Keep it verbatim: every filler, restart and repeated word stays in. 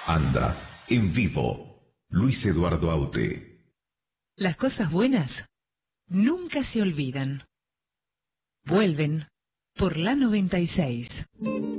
Anda, en vivo, Luis Eduardo Aute. Las cosas buenas nunca se olvidan. Vuelven por la noventa y seis.